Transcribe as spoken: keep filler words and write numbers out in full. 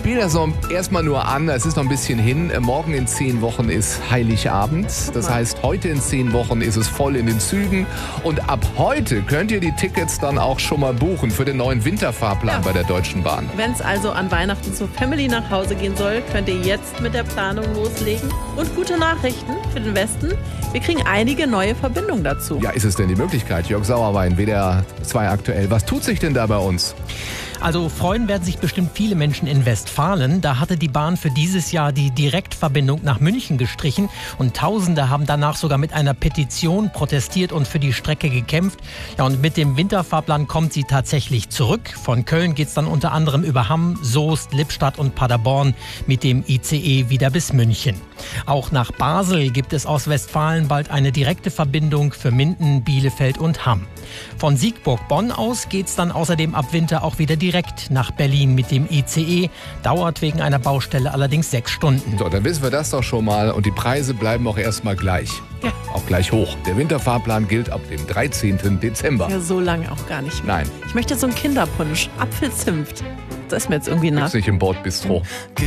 spiele das so erstmal nur an. Es ist noch ein bisschen hin. Morgen in zehn Wochen ist Heiligabend. Das heißt, heute in zehn Wochen ist es voll in den Zügen. Und ab heute könnt ihr die Tickets dann auch schon mal buchen für den neuen Winterfahrplan ja. bei der Deutschen Bahn. Wenn es also an Weihnachten zur Family nach Hause gehen soll, könnt ihr jetzt mit der Planung loslegen. Und gute Nachrichten für den Westen. Wir kriegen einige neue Verbindungen dazu. Ja, ist es denn die Möglichkeit? Jörg Sauerwein, W D R zwei aktuell. Was tut sich denn da bei uns? Also freuen werden sich bestimmt viele Menschen in Westfalen. Da hatte die Bahn für dieses Jahr die Direktverbindung nach München gestrichen. Und Tausende haben danach sogar mit einer Petition protestiert und für die Strecke gekämpft. Ja, und mit dem Winterfahrplan kommt sie tatsächlich zurück. Von Köln geht es dann unter anderem über Hamm, Soest, Lippstadt und Paderborn mit dem I C E wieder bis München. Auch nach Basel gibt es aus Westfalen bald eine direkte Verbindung für Minden, Bielefeld und Hamm. Von Siegburg-Bonn aus geht es dann außerdem ab Winter auch wieder direkt nach Berlin mit dem I C E. Dauert wegen einer Baustelle allerdings sechs Stunden. So, dann wissen wir das doch schon mal. Und die Preise bleiben auch erstmal gleich. Ja. Auch gleich hoch. Der Winterfahrplan gilt ab dem dreizehnten Dezember. Ja, so lange auch gar nicht mehr. Nein. Ich möchte so einen Kinderpunsch. Apfelzimt. Das ist mir jetzt irgendwie nach. Gibt's nicht im Bordbistro.